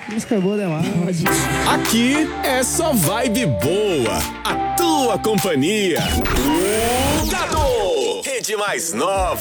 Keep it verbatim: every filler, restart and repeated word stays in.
Música boa demais. Aqui é só vibe boa. A tua companhia. Gado, rede mais nova.